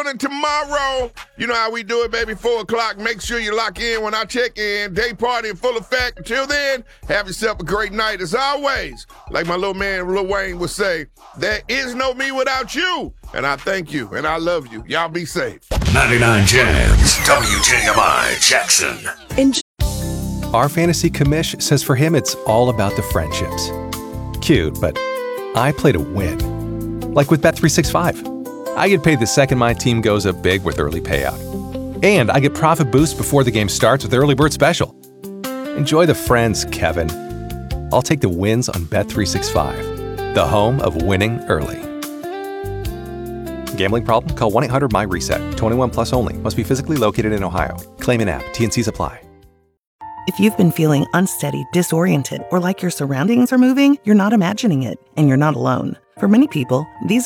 And tomorrow, you know how we do it, baby, 4 o'clock. Make sure you lock in when I check in. Day party in full effect. Until then, have yourself a great night. As always, like my little man Lil Wayne would say, there is no me without you. And I thank you, and I love you. Y'all be safe. 99 Jams, WJMI, Jackson. Our fantasy commish says for him it's all about the friendships. Cute, but I play to win. Like with Bet365. I get paid the second my team goes up big with early payout. And I get profit boost before the game starts with Early Bird Special. Enjoy the friends, Kevin. I'll take the wins on Bet365, the home of winning early. Gambling problem? Call 1-800-MY-RESET. 21 plus only. Must be physically located in Ohio. Claim in app. T&Cs apply. If you've been feeling unsteady, disoriented, or like your surroundings are moving, you're not imagining it, and you're not alone. For many people, these